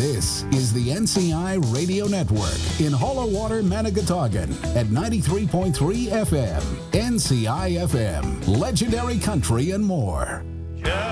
This is the NCI Radio Network in Hollowwater, Manigatogan at 93.3 FM. NCI FM, legendary country and more.